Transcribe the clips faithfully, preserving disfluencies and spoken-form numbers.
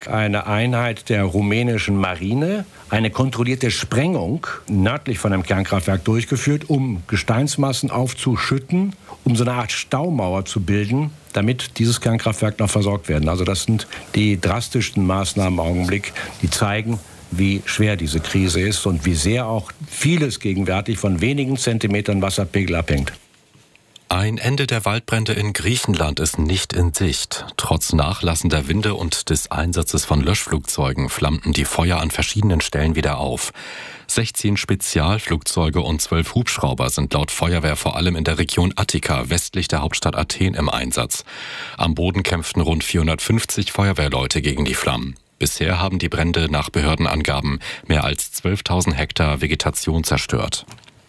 eine Einheit der rumänischen Marine eine kontrollierte Sprengung nördlich von einem Kernkraftwerk durchgeführt, um Gesteinsmassen aufzuschütten, um so eine Art Staumauer zu bilden, damit dieses Kernkraftwerk noch versorgt werden. Also das sind die drastischsten Maßnahmen im Augenblick, die zeigen, wie schwer diese Krise ist und wie sehr auch vieles gegenwärtig von wenigen Zentimetern Wasserpegel abhängt. Ein Ende der Waldbrände in Griechenland ist nicht in Sicht. Trotz nachlassender Winde und des Einsatzes von Löschflugzeugen flammten die Feuer an verschiedenen Stellen wieder auf. sechzehn Spezialflugzeuge und zwölf Hubschrauber sind laut Feuerwehr vor allem in der Region Attika westlich der Hauptstadt Athen im Einsatz. Am Boden kämpften rund vierhundertfünfzig Feuerwehrleute gegen die Flammen. Bisher haben die Brände nach Behördenangaben mehr als zwölftausend Hektar Vegetation zerstört.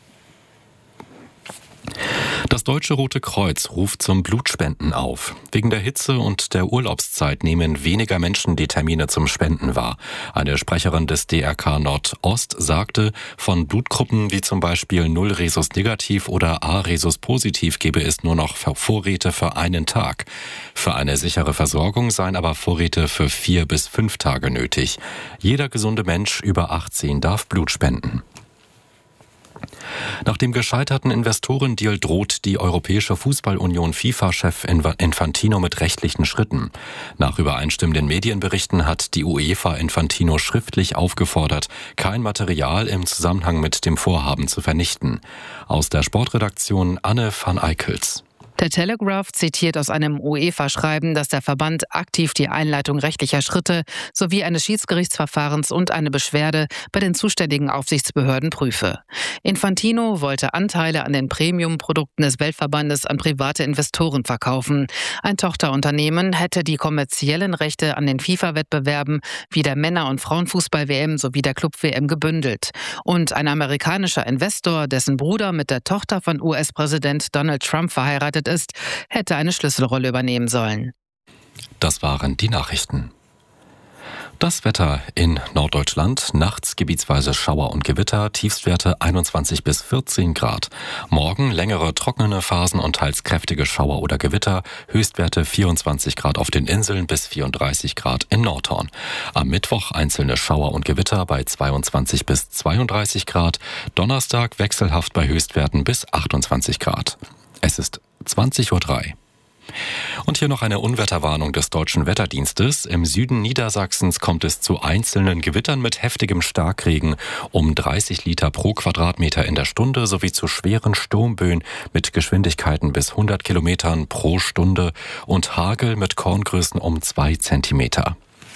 Das Deutsche Rote Kreuz ruft zum Blutspenden auf. Wegen der Hitze und der Urlaubszeit nehmen weniger Menschen die Termine zum Spenden wahr. Eine Sprecherin des D R K Nordost sagte, von Blutgruppen wie zum Beispiel null Rhesus negativ oder A Rhesus positiv gebe es nur noch Vorräte für einen Tag. Für eine sichere Versorgung seien aber Vorräte für vier bis fünf Tage nötig. Jeder gesunde Mensch über achtzehn darf Blut spenden. Nach dem gescheiterten Investorendeal droht die Europäische Fußballunion FIFA-Chef Infantino mit rechtlichen Schritten. Nach übereinstimmenden Medienberichten hat die UEFA Infantino schriftlich aufgefordert, kein Material im Zusammenhang mit dem Vorhaben zu vernichten. Aus der Sportredaktion Anne van Eickels. Der Telegraph zitiert aus einem UEFA-Schreiben, dass der Verband aktiv die Einleitung rechtlicher Schritte sowie eines Schiedsgerichtsverfahrens und eine Beschwerde bei den zuständigen Aufsichtsbehörden prüfe. Infantino wollte Anteile an den Premium-Produkten des Weltverbandes an private Investoren verkaufen. Ein Tochterunternehmen hätte die kommerziellen Rechte an den FIFA-Wettbewerben wie der Männer- und Frauenfußball-W M sowie der Club-W M gebündelt. Und ein amerikanischer Investor, dessen Bruder mit der Tochter von U S-Präsident Donald Trump verheiratet ist, hätte eine Schlüsselrolle übernehmen sollen. Das waren die Nachrichten. Das Wetter in Norddeutschland, nachts gebietsweise Schauer und Gewitter, Tiefstwerte einundzwanzig bis vierzehn Grad. Morgen längere trockene Phasen und teils kräftige Schauer oder Gewitter, Höchstwerte vierundzwanzig Grad auf den Inseln bis vierunddreißig Grad in Nordhorn. Am Mittwoch einzelne Schauer und Gewitter bei zweiundzwanzig bis zweiunddreißig Grad, Donnerstag wechselhaft bei Höchstwerten bis achtundzwanzig Grad. Es ist zwanzig Uhr drei. Und hier noch eine Unwetterwarnung des Deutschen Wetterdienstes. Im Süden Niedersachsens kommt es zu einzelnen Gewittern mit heftigem Starkregen um dreißig Liter pro Quadratmeter in der Stunde sowie zu schweren Sturmböen mit Geschwindigkeiten bis hundert Kilometern pro Stunde und Hagel mit Korngrößen um zwei Zentimeter.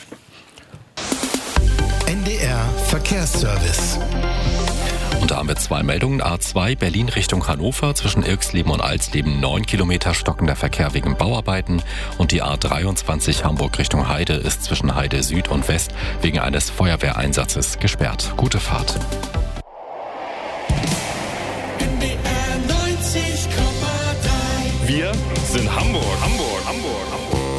N D R Verkehrsservice. Und da haben wir zwei Meldungen. A zwei Berlin Richtung Hannover zwischen Irxleben und Alsleben neun Kilometer stockender Verkehr wegen Bauarbeiten. Und die A dreiundzwanzig Hamburg Richtung Heide ist zwischen Heide Süd und West wegen eines Feuerwehreinsatzes gesperrt. Gute Fahrt. N D R neunzig Komma drei. Wir sind Hamburg, Hamburg, Hamburg, Hamburg.